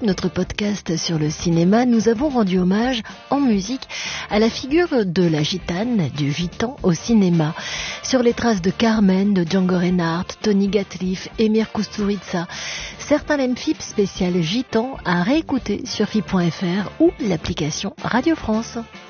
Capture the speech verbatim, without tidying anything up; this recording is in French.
Musique, notre podcast sur le cinéma, nous avons rendu hommage en musique à la figure de la gitane, du gitan au cinéma. Sur les traces de Carmen, de Django Reinhardt, Tony Gatliff, Emir Kusturica, certains l'aiment F I P spécial gitan à réécouter sur F I P point F R ou l'application Radio France.